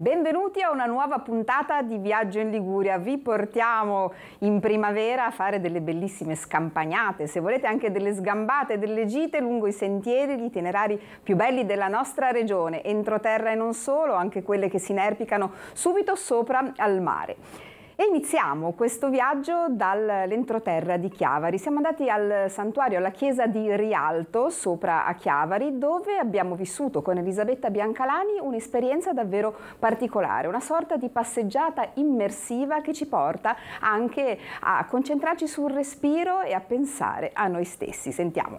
Benvenuti a una nuova puntata di Viaggio in Liguria. Vi portiamo in primavera a fare delle bellissime scampagnate, se volete anche delle sgambate, delle gite lungo i sentieri, gli itinerari più belli della nostra regione, entroterra e non solo, anche quelle che si inerpicano subito sopra al mare. E iniziamo questo viaggio dall'entroterra di Chiavari. Siamo andati al santuario, alla chiesa di Rialto, sopra a Chiavari, dove abbiamo vissuto con Elisabetta Biancalani un'esperienza davvero particolare, una sorta di passeggiata immersiva che ci porta anche a concentrarci sul respiro e a pensare a noi stessi. Sentiamo.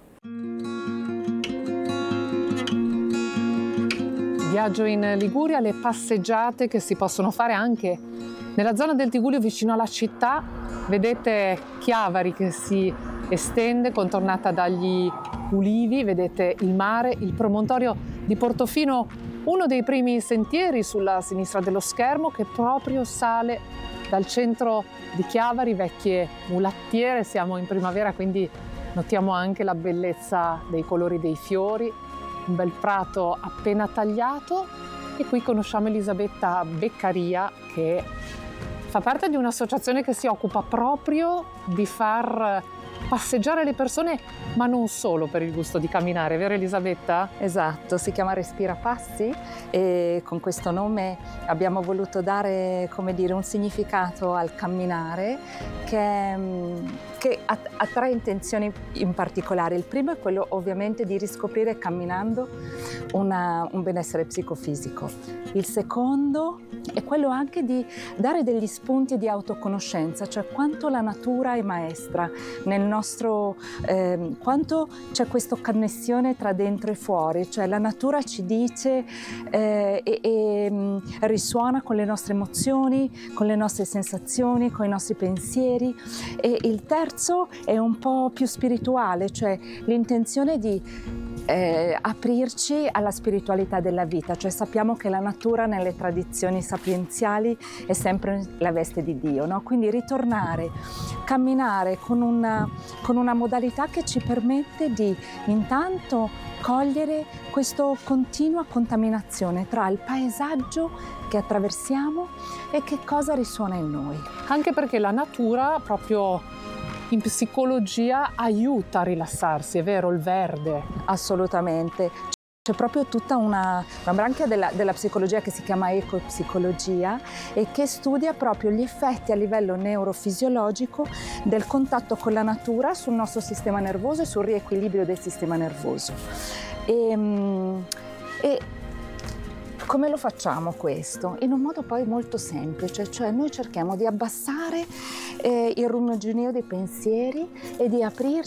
Viaggio in Liguria, le passeggiate che si possono fare anche nella zona del Tigullio vicino alla città. Vedete Chiavari che si estende contornata dagli ulivi, vedete il mare, il promontorio di Portofino, uno dei primi sentieri sulla sinistra dello schermo che proprio sale dal centro di Chiavari, vecchie mulattiere. Siamo in primavera, quindi notiamo anche la bellezza dei colori dei fiori, un bel prato appena tagliato. E qui conosciamo Elisabetta Beccaria, che fa parte di un'associazione che si occupa proprio di far passeggiare le persone, ma non solo per il gusto di camminare, vero Elisabetta? Esatto, si chiama Respira Passi e con questo nome abbiamo voluto dare, come dire, un significato al camminare che ha tre intenzioni in particolare. Il primo è quello ovviamente di riscoprire camminando un benessere psicofisico. Il secondo è quello anche di dare degli spunti di autoconoscenza, cioè quanto la natura è maestra nel nostro, quanto c'è questa connessione tra dentro e fuori, cioè la natura ci dice e risuona con le nostre emozioni, con le nostre sensazioni, con i nostri pensieri. E il terzo è un po' più spirituale, cioè l'intenzione di aprirci alla spiritualità della vita, cioè sappiamo che la natura nelle tradizioni sapienziali è sempre la veste di Dio, no? Quindi ritornare, camminare con una modalità che ci permette di intanto cogliere questa continua contaminazione tra il paesaggio che attraversiamo e che cosa risuona in noi. Anche perché la natura proprio in psicologia aiuta a rilassarsi, è vero, il verde? Assolutamente. C'è proprio tutta una branchia della psicologia che si chiama ecopsicologia e che studia proprio gli effetti a livello neurofisiologico del contatto con la natura sul nostro sistema nervoso e sul riequilibrio del sistema nervoso. E come lo facciamo questo? In un modo poi molto semplice, cioè noi cerchiamo di abbassare il rumorginio dei pensieri e di aprirci